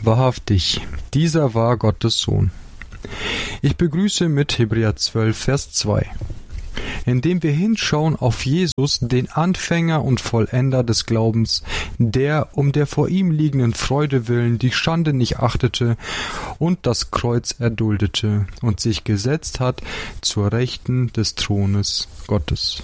Wahrhaftig, dieser war Gottes Sohn. Ich begrüße mit Hebräer 12, Vers 2. Indem wir hinschauen auf Jesus, den Anfänger und Vollender des Glaubens, der um der vor ihm liegenden Freude willen die Schande nicht achtete und das Kreuz erduldete und sich gesetzt hat zur Rechten des Thrones Gottes.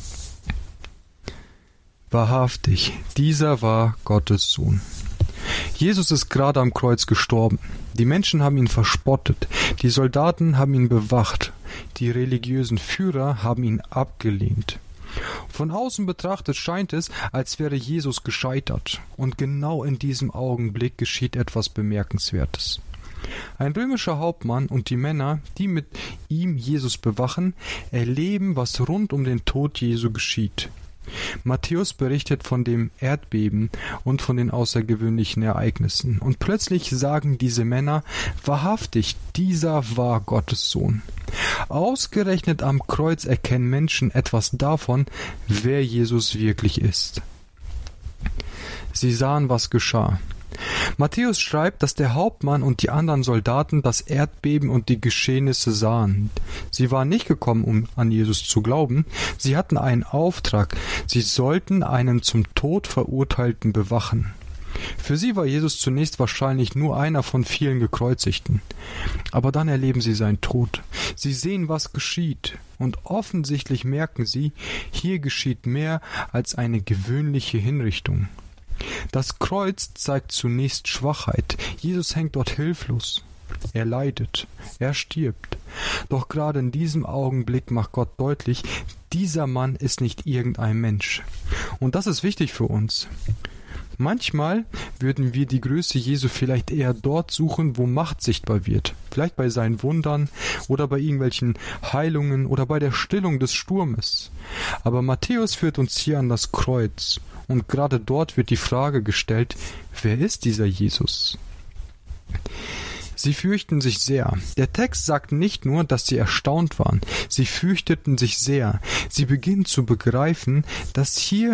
Wahrhaftig, dieser war Gottes Sohn. Jesus ist gerade am Kreuz gestorben. Die Menschen haben ihn verspottet, die Soldaten haben ihn bewacht, die religiösen Führer haben ihn abgelehnt. Von außen betrachtet scheint es, als wäre Jesus gescheitert, und genau in diesem Augenblick geschieht etwas Bemerkenswertes. Ein römischer Hauptmann und die Männer, die mit ihm Jesus bewachen, erleben, was rund um den Tod Jesu geschieht. Matthäus berichtet von dem Erdbeben und von den außergewöhnlichen Ereignissen. Und plötzlich sagen diese Männer, wahrhaftig, dieser war Gottes Sohn. Ausgerechnet am Kreuz erkennen Menschen etwas davon, wer Jesus wirklich ist. Sie sahen, was geschah. Matthäus schreibt, dass der Hauptmann und die anderen Soldaten das Erdbeben und die Geschehnisse sahen. Sie waren nicht gekommen, um an Jesus zu glauben. Sie hatten einen Auftrag. Sie sollten einen zum Tod Verurteilten bewachen. Für sie war Jesus zunächst wahrscheinlich nur einer von vielen Gekreuzigten. Aber dann erleben sie seinen Tod. Sie sehen, was geschieht. Und offensichtlich merken sie, hier geschieht mehr als eine gewöhnliche Hinrichtung. Das Kreuz zeigt zunächst Schwachheit. Jesus hängt dort hilflos. Er leidet. Er stirbt. Doch gerade in diesem Augenblick macht Gott deutlich, dieser Mann ist nicht irgendein Mensch. Und das ist wichtig für uns. Manchmal würden wir die Größe Jesu vielleicht eher dort suchen, wo Macht sichtbar wird. Vielleicht bei seinen Wundern oder bei irgendwelchen Heilungen oder bei der Stillung des Sturmes. Aber Matthäus führt uns hier an das Kreuz. Und gerade dort wird die Frage gestellt, wer ist dieser Jesus? Sie fürchten sich sehr. Der Text sagt nicht nur, dass sie erstaunt waren. Sie fürchteten sich sehr. Sie beginnen zu begreifen, dass sie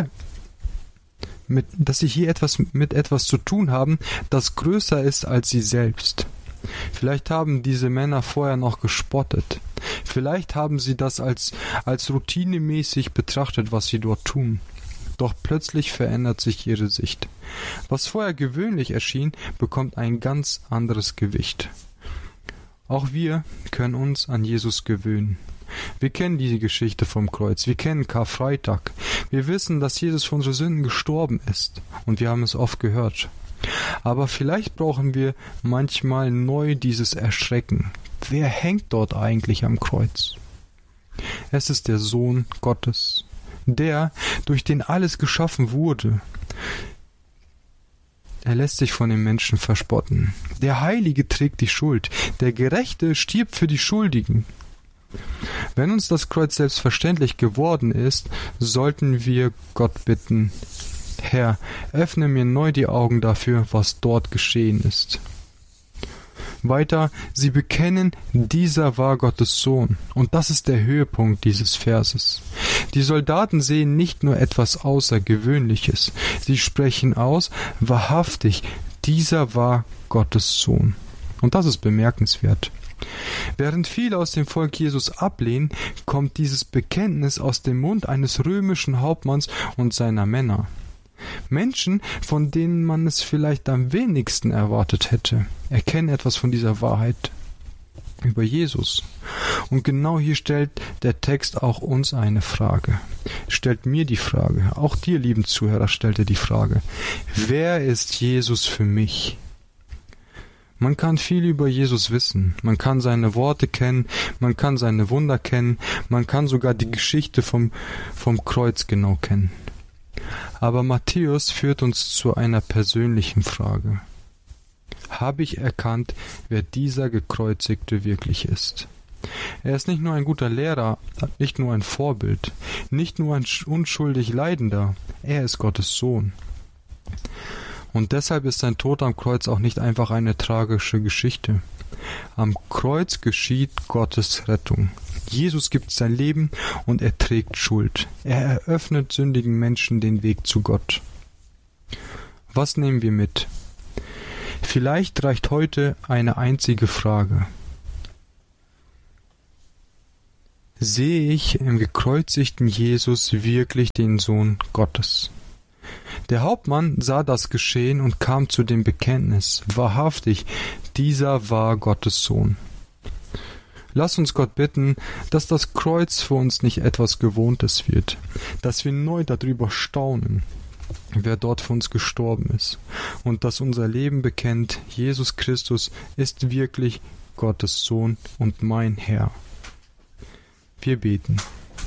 hier etwas mit etwas zu tun haben, das größer ist als sie selbst. Vielleicht haben diese Männer vorher noch gespottet. Vielleicht haben sie das als routinemäßig betrachtet, was sie dort tun. Doch plötzlich verändert sich ihre Sicht. Was vorher gewöhnlich erschien, bekommt ein ganz anderes Gewicht. Auch wir können uns an Jesus gewöhnen. Wir kennen die Geschichte vom Kreuz, wir kennen Karfreitag. Wir wissen, dass Jesus für unsere Sünden gestorben ist. Und wir haben es oft gehört. Aber vielleicht brauchen wir manchmal neu dieses Erschrecken. Wer hängt dort eigentlich am Kreuz? Es ist der Sohn Gottes. Der, durch den alles geschaffen wurde. Er lässt sich von den Menschen verspotten. Der Heilige trägt die Schuld. Der Gerechte stirbt für die Schuldigen. Wenn uns das Kreuz selbstverständlich geworden ist, sollten wir Gott bitten, Herr, öffne mir neu die Augen dafür, was dort geschehen ist. Weiter, sie bekennen, dieser war Gottes Sohn. Und das ist der Höhepunkt dieses Verses. Die Soldaten sehen nicht nur etwas Außergewöhnliches. Sie sprechen aus, wahrhaftig, dieser war Gottes Sohn. Und das ist bemerkenswert. Während viele aus dem Volk Jesus ablehnen, kommt dieses Bekenntnis aus dem Mund eines römischen Hauptmanns und seiner Männer. Menschen, von denen man es vielleicht am wenigsten erwartet hätte, erkennen etwas von dieser Wahrheit über Jesus. Und genau hier stellt der Text auch uns eine Frage. Stellt mir die Frage, auch dir, lieben Zuhörer, stellt er die Frage, wer ist Jesus für mich? Man kann viel über Jesus wissen, man kann seine Worte kennen, man kann seine Wunder kennen, man kann sogar die Geschichte vom Kreuz genau kennen. Aber Matthäus führt uns zu einer persönlichen Frage. Habe ich erkannt, wer dieser Gekreuzigte wirklich ist? Er ist nicht nur ein guter Lehrer, nicht nur ein Vorbild, nicht nur ein unschuldig Leidender, er ist Gottes Sohn. Und deshalb ist sein Tod am Kreuz auch nicht einfach eine tragische Geschichte. Am Kreuz geschieht Gottes Rettung. Jesus gibt sein Leben und er trägt Schuld. Er eröffnet sündigen Menschen den Weg zu Gott. Was nehmen wir mit? Vielleicht reicht heute eine einzige Frage. Sehe ich im gekreuzigten Jesus wirklich den Sohn Gottes? Der Hauptmann sah das Geschehen und kam zu dem Bekenntnis: Wahrhaftig, dieser war Gottes Sohn. Lass uns Gott bitten, dass das Kreuz für uns nicht etwas Gewohntes wird, dass wir neu darüber staunen, wer dort für uns gestorben ist, und dass unser Leben bekennt: Jesus Christus ist wirklich Gottes Sohn und mein Herr. Wir beten.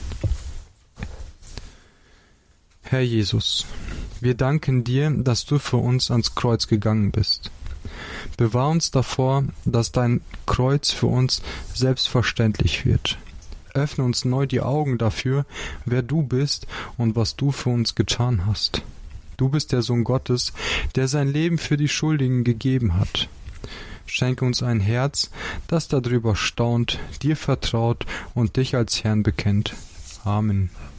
Herr Jesus, wir danken dir, dass du für uns ans Kreuz gegangen bist. Bewahr uns davor, dass dein Kreuz für uns selbstverständlich wird. Öffne uns neu die Augen dafür, wer du bist und was du für uns getan hast. Du bist der Sohn Gottes, der sein Leben für die Schuldigen gegeben hat. Schenke uns ein Herz, das darüber staunt, dir vertraut und dich als Herrn bekennt. Amen.